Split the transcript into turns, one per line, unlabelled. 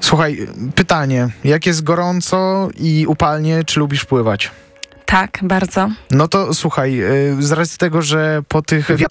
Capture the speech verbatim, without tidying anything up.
Słuchaj, pytanie. Jak jest gorąco i upalnie, czy lubisz pływać?
Tak, bardzo.
No to słuchaj, y, z racji tego, że po tych